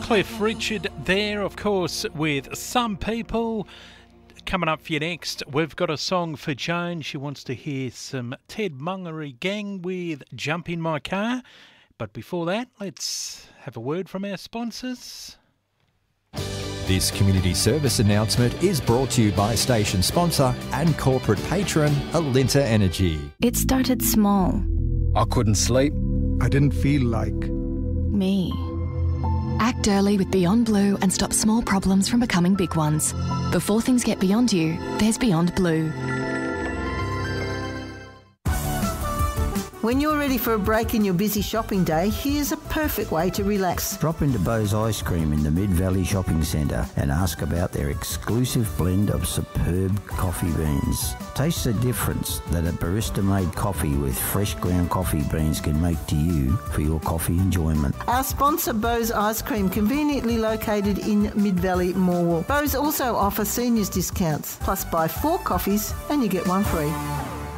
Cliff Richard there, of course, with Some People. Coming up for you next, we've got a song for Joan. She wants to hear some Ted Mungery Gang with Jump in My Car. But before that, let's have a word from our sponsors. This community service announcement is brought to you by station sponsor and corporate patron Alinta Energy. It started small. I couldn't sleep. I didn't feel like Me. Act early with Beyond Blue and stop small problems from becoming big ones. Before things get beyond you, there's Beyond Blue. When you're ready for a break in your busy shopping day, here's a perfect way to relax. Drop into Bo's Ice Cream in the Mid-Valley Shopping Centre and ask about their exclusive blend of superb coffee beans. Taste the difference that a barista-made coffee with fresh ground coffee beans can make to you for your coffee enjoyment. Our sponsor, Bo's Ice Cream, conveniently located in Mid-Valley, Morwell. Bo's also offer seniors discounts, plus buy 4 coffees and you get one free.